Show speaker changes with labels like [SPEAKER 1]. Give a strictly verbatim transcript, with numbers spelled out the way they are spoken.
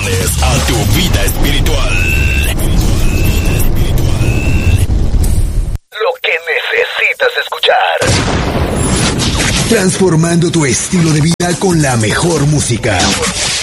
[SPEAKER 1] soluciones a tu vida espiritual. Lo que necesitas escuchar. Transformando tu estilo de vida con la mejor música.